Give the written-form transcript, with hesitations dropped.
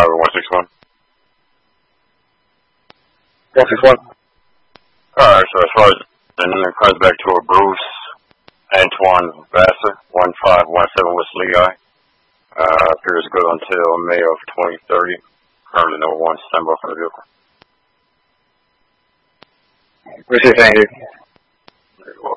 Highway 161. 161. Alright, so as far as, and then it comes back to a Bruce Antoine Vassar, 1517 West Lehigh. Appears good until May of 2030. Currently no one standby for the vehicle. Appreciate it, thank you. Very well.